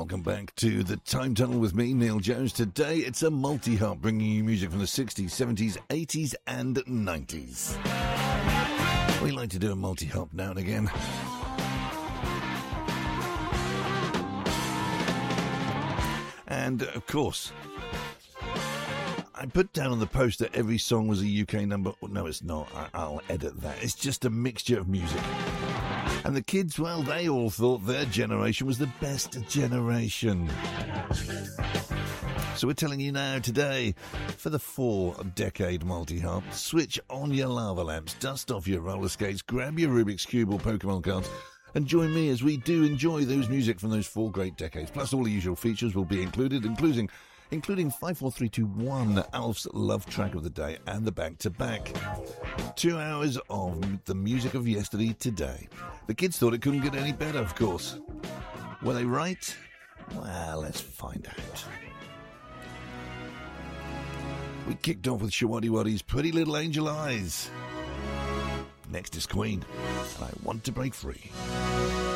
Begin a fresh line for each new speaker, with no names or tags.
welcome back to the Time Tunnel with me, Neil Jones. Today it's a multi-hop bringing you music from the 60s, 70s, 80s and 90s. We like to do a multi-hop now and again. And, of course, I put down on the post that every song was a UK number. No, it's not. I'll edit that. It's just a mixture of music. And the kids, well, they all thought their generation was the best generation. So we're telling you now today, for the 4-decade multi-hop, switch on your lava lamps, dust off your roller skates, grab your Rubik's Cube or Pokemon cards, and join me as we do enjoy those music from those 4 great decades. Plus all the usual features will be included, including 54321, Alf's Love Track of the Day, and the back-to-back. 2 hours of the music of yesterday today. The kids thought it couldn't get any better, of course. Were they right? Well, let's find out. We kicked off with Shawadi Wadi's Pretty Little Angel Eyes. Next is Queen, and I Want to Break Free.